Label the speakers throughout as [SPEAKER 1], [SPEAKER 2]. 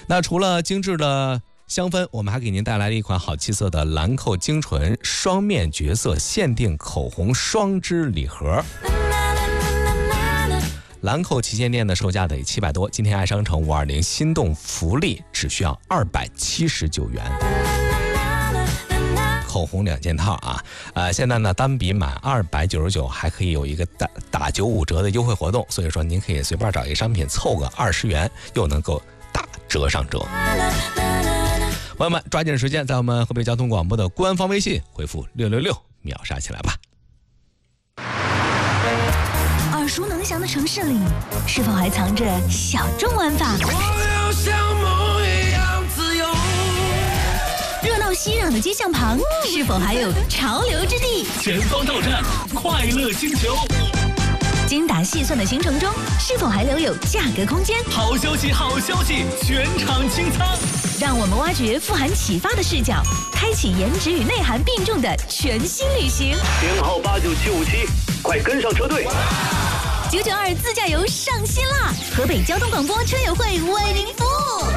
[SPEAKER 1] 那除了精致的香氛，我们还给您带来了一款好气色的兰蔻精纯双面绝色限定口红双支礼盒。兰蔻旗舰店的售价得700多，今天爱商城520心动福利只需要279元。口红2件套啊，现在呢单笔满299还可以有一个打95折的优惠活动，所以说您可以随便找一个商品凑个20元，又能够打折上折。朋友们，抓紧时间在我们河北交通广播的官方微信回复666秒杀起来吧。
[SPEAKER 2] 耳熟能详的城市里，是否还藏着小众玩法？
[SPEAKER 3] 我要像梦一样自由。
[SPEAKER 2] 热闹熙攘的街巷旁，是否还有潮流之地？
[SPEAKER 3] 前方到站，快乐星球。
[SPEAKER 2] 精打细算的行程中，是否还留有价格空间？
[SPEAKER 3] 好消息，好消息，全场清仓。
[SPEAKER 2] 让我们挖掘富含启发的视角，开启颜值与内涵并重的全新旅行。
[SPEAKER 4] 编号89757，快跟上车队
[SPEAKER 2] ！992自驾游上新啦！河北交通广播车友会为您服务。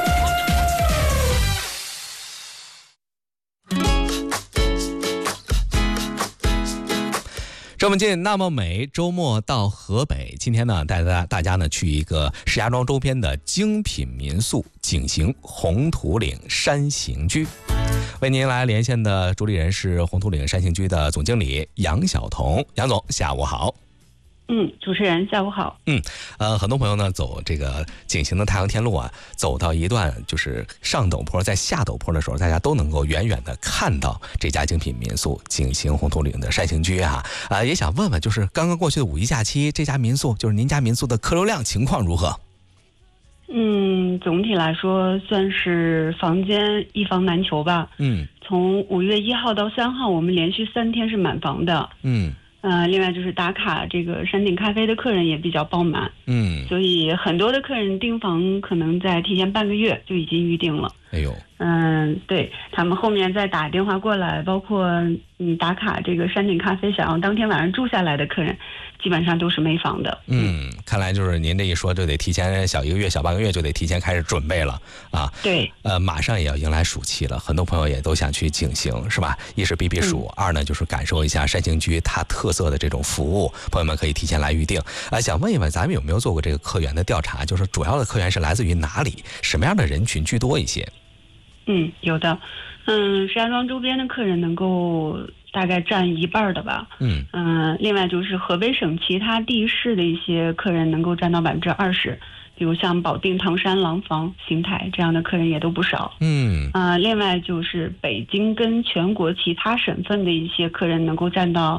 [SPEAKER 1] 这么近那么美，周末到河北。今天呢，带大家呢去一个石家庄周边的精品民宿景行红土岭山行居。为您来连线的主理人是红土岭山行居的总经理杨晓彤。杨总，下午好。
[SPEAKER 5] 主持人下午好。
[SPEAKER 1] 很多朋友呢走这个景行的太阳天路啊，走到一段就是上陡坡，在下陡坡的时候，大家都能够远远的看到这家精品民宿景行红土岭的山行居也想问问，就是刚刚过去的5一假期，这家民宿就是您家民宿的客流量情况如何？
[SPEAKER 5] 总体来说算是房间一房难求吧。从5月1号到3号，我们连续3天是满房的。另外就是打卡这个山顶咖啡的客人也比较爆满，所以很多的客人订房可能在提前半个月就已经预定了。
[SPEAKER 1] 哎呦，
[SPEAKER 5] 对，他们后面再打电话过来，包括打卡这个山顶咖啡想要当天晚上住下来的客人，基本上都是没房的。
[SPEAKER 1] 看来就是您这一说，就得提前小1个月、小半个月就得提前开始准备了啊。
[SPEAKER 5] 对，
[SPEAKER 1] 马上也要迎来暑期了，很多朋友也都想去景行，是吧？一是避避暑，二呢就是感受一下山行居它特色的这种服务，朋友们可以提前来预定。想问一问，咱们有没有做过这个客源的调查？就是主要的客源是来自于哪里？什么样的人群居多一些？
[SPEAKER 5] 有的，石家庄周边的客人能够大概占1半的吧。另外就是河北省其他地市的一些客人能够占到20%，比如像保定、唐山、廊坊、邢台这样的客人也都不少。另外就是北京跟全国其他省份的一些客人能够占到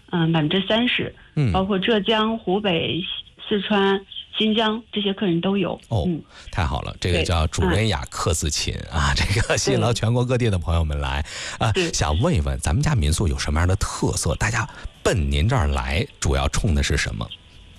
[SPEAKER 5] 30%，包括浙江、湖北、四川、新疆这些客人都有。
[SPEAKER 1] 太好了，这个叫主人雅客自勤这个吸引了全国各地的朋友们来想问一问，咱们家民宿有什么样的特色？大家奔您这儿来主要冲的是什么？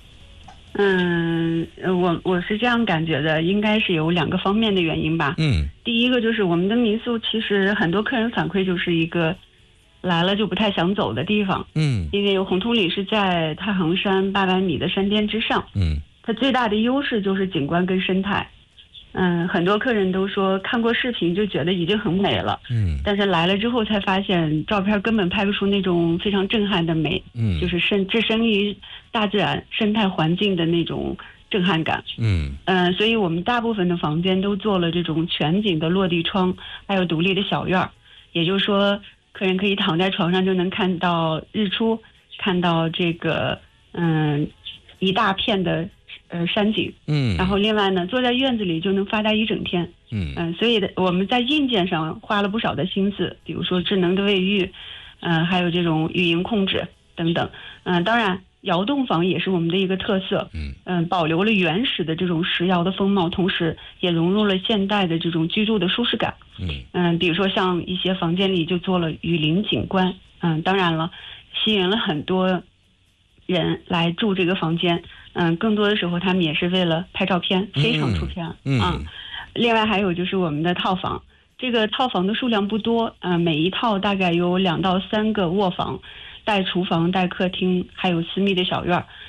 [SPEAKER 5] 我是这样感觉的，应该是有2个方面的原因吧。第一个就是我们的民宿其实很多客人反馈就是一个来了就不太想走的地方。因为红土岭是在太行山800米的山巅之上。它最大的优势就是景观跟生态。很多客人都说看过视频就觉得已经很美了。但是来了之后才发现照片根本拍不出那种非常震撼的美。就是置身于大自然生态环境的那种震撼感。所以我们大部分的房间都做了这种全景的落地窗，还有独立的小院儿，也就是说客人可以躺在床上就能看到日出，看到这个一大片的山景。然后另外呢，坐在院子里就能发呆一整天。所以我们在硬件上花了不少的心思，比如说智能的卫浴，还有这种语音控制等等。当然窑洞房也是我们的一个特色。保留了原始的这种石窑的风貌，同时也融入了现代的这种居住的舒适感。比如说像一些房间里就做了雨林景观。当然了，吸引了很多人来住这个房间。更多的时候他们也是为了拍照片，非常出片。另外还有就是我们的套房，这个套房的数量不多，每一套大概有2到3个卧房，带厨房、带客厅，还有私密的小院。